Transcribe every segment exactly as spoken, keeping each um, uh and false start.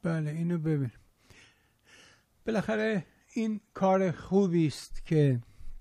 بله اینو ببین. بالاخره این کار خوبی است که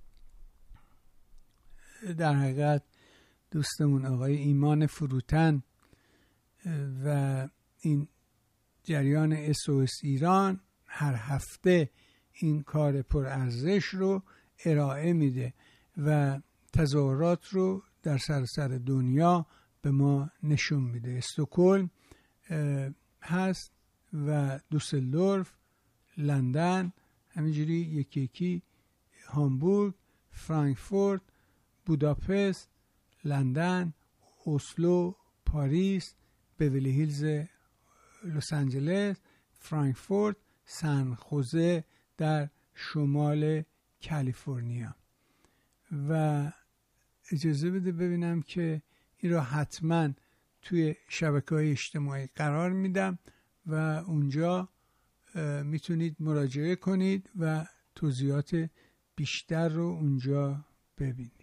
در حقیقت دوستمون آقای ایمان فروتن و این جریان اس او اس ایران هر هفته این کار پرارزش رو ارائه میده و تظاهرات رو در سراسر دنیا به ما نشون میده. استکهلم هست و دوسلدورف، لندن، همینجوری یکی یکی، هامبورگ، فرانکفورت، بوداپست، لندن، اسلو، پاریس، بیولی هیلز لس آنجلس، فرانکفورت، سن خوزه در شمال کالیفرنیا. و اجازه بده ببینم که این را حتما توی شبکه‌های اجتماعی قرار میدم و اونجا میتونید مراجعه کنید و توضیحات بیشتر رو اونجا ببینید.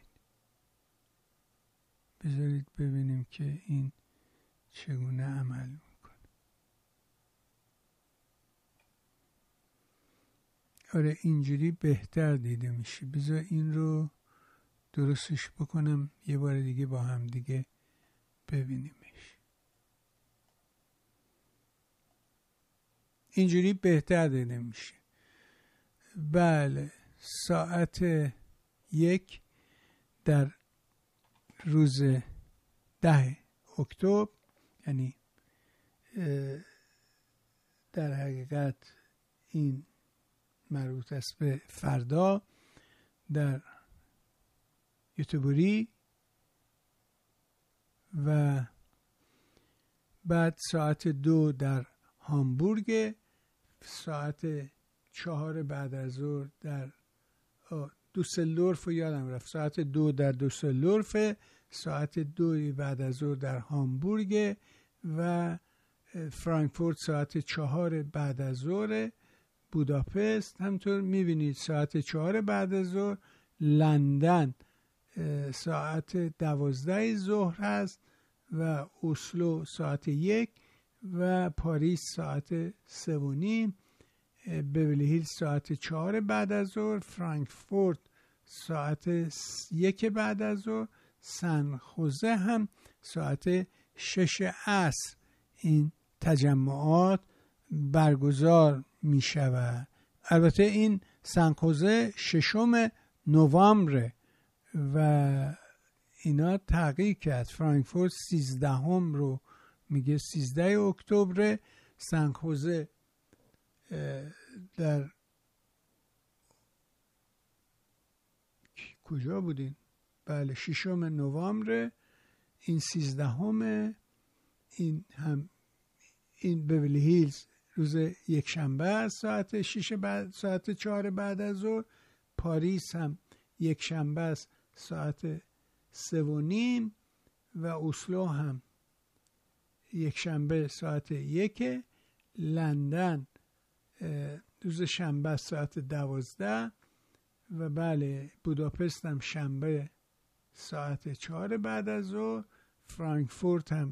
بذارید ببینیم که این چگونه عمل میکنه. آره اینجوری بهتر دیده میشه. بذار این رو درستش بکنم یه بار دیگه با هم دیگه ببینیمش. اینجوری بهتر دیده میشه. بله ساعت یک در روز ده اکتبر، یعنی در حقیقت این مربوط است به فردا، در یوتیوبری و بعد ساعت دو در هامبورگ، ساعت چهار بعد از ظهر در دوسلدورف رو یادم رفت، ساعت دو در دوسلدورف، ساعت دو بعد از ظهر در هامبورگ و فرانکفورت ساعت چهار بعد از ظهر، بوداپست همطور میبینید ساعت چهار بعد از ظهر، لندن ساعت دوازده ظهر هست و اسلو ساعت یک و پاریس ساعت سه و نیم، بیولی هیلز ساعت چهار بعد از ظهر، فرانکفورت ساعت یک بعد از ظهر، سن خوزه هم ساعت شش عصر این تجمعات برگزار می شود. البته این سن خوزه ششم نوامبر و اینا تغییر کرد. فرانکفورت سیزدهم رو میگه سیزده اکتبر، سن خوزه در کجا بودین؟ بله ششم نوامبر، این سیزدهم، این هم این بیولی هیلز روز یک شنبه ساعت شش بعد ساعت چهار بعد از ظهر، پاریس هم یک شنبه است ساعت سه و نیم و اسلو هم یک شنبه ساعت یک، لندن روز شنبه ساعت دوازده و بله بوداپست هم شنبه ساعت چهار بعد از ظهر، فرانکفورت هم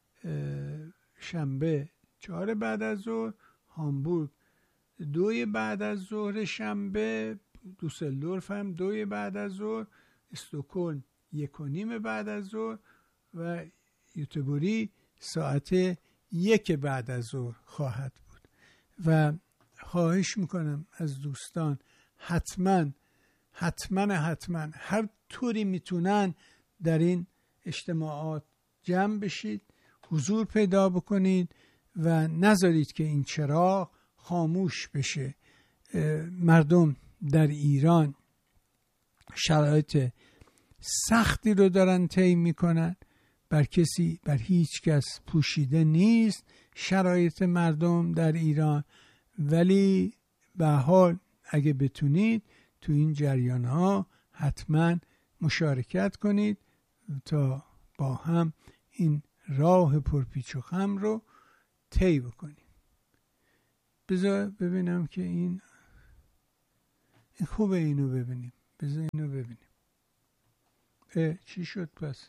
شنبه چهار بعد از ظهر، هامبورگ دوی بعد از ظهر شنبه، دوسلدورف هم دوی بعد از ظهر، استکهلم یک و نیم بعد از ظهر و یوتیوبری ساعت یک بعد از ظهر خواهد بود. و خواهش میکنم از دوستان حتما حتما حتما هر طوری میتونن در این اجتماعات جمع بشید، حضور پیدا بکنید و نذارید که این چراغ خاموش بشه. مردم در ایران شرایط سختی رو دارن طی میکنن، بر کسی بر هیچ کس پوشیده نیست شرایط مردم در ایران، ولی به حال اگه بتونید تو این جریان ها حتما مشارکت کنید تا با هم این راه پرپیچ و خم رو طی بکنیم. بذار ببینم که این این خوبه، اینو ببینیم. بذار اینو ببینیم. اه چی شد پس؟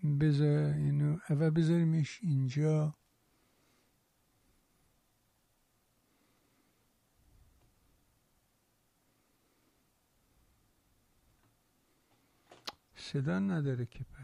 بذار اینو اول بذاریمش اینجا. صدا نداره که